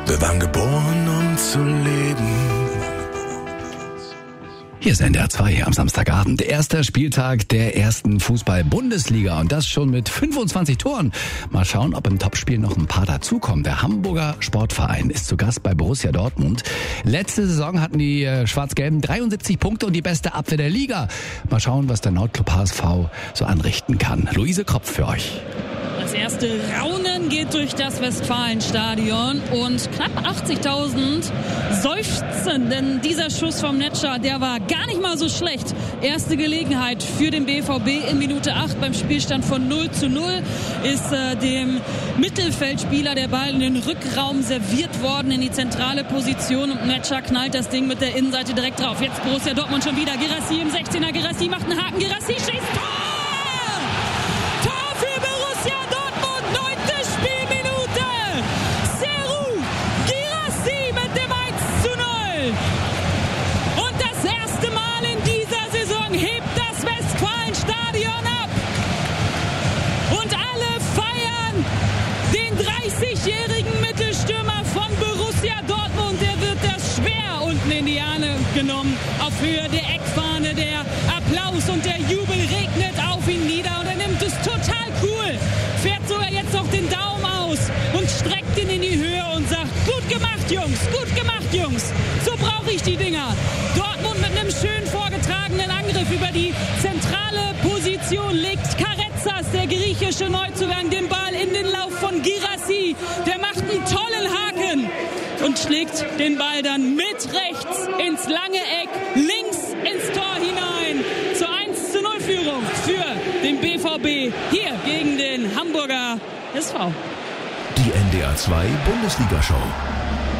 Wir waren geboren, um zu leben. Hier ist NDR 2 am Samstagabend. Erster Spieltag der ersten Fußball-Bundesliga und das schon mit 25 Toren. Mal schauen, ob im Topspiel noch ein paar dazukommen. Der Hamburger Sportverein ist zu Gast bei Borussia Dortmund. Letzte Saison hatten die Schwarz-Gelben 73 Punkte und die beste Abwehr der Liga. Mal schauen, was der Nordclub HSV so anrichten kann. Luise Kropf für euch. Das erste Raunen geht durch das Westfalenstadion und knapp 80.000 seufzen, denn dieser Schuss vom Netscher, der war gar nicht mal so schlecht. Erste Gelegenheit für den BVB in Minute 8 beim Spielstand von 0:0 ist dem Mittelfeldspieler der Ball in den Rückraum serviert worden in die zentrale Position und Netscher knallt das Ding mit der Innenseite direkt drauf. Jetzt Borussia Dortmund schon wieder. Guirassy im 16er, Guirassy macht einen Haken, Guirassy schießt Tor! Genommen auf Höhe der Eckfahne, der Applaus und der Jubel regnet auf ihn nieder und er nimmt es total cool, fährt sogar jetzt noch den Daumen aus und streckt ihn in die Höhe und sagt, gut gemacht Jungs, so brauche ich die Dinger. Dortmund mit einem schön vorgetragenen Angriff über die zentrale Position legt Karetzas, der griechische Neuzugang, den Ball in den Lauf von Guirassy, der macht einen tollen Haken und schlägt den Ball dann mit rechts ins lange Eck, links ins Tor hinein. Zur 1:0 Führung für den BVB hier gegen den Hamburger SV. Die NDR 2 Bundesliga-Show.